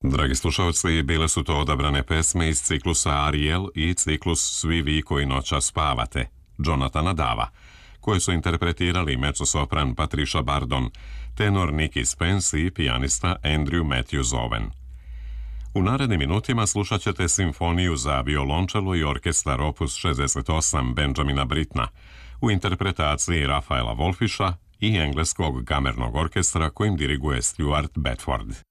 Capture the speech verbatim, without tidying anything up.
Dragi slušalci, bile su to odabrane pesme iz ciklusa Ariel i ciklus Svi vi koji noća spavate, Jonathana Dava, koje su interpretirali mezzosopran Patricia Bardon, tenor Nicky Spence i pijanista Andrew Matthews Owen. U narednim minutima slušat ćete simfoniju za violončelo i orkestar opus šezdeset osam Benjamina Brittna u interpretaciji Rafaela Wolfisha i engleskog kamernog orkestra kojim diriguje Stuart Bedford.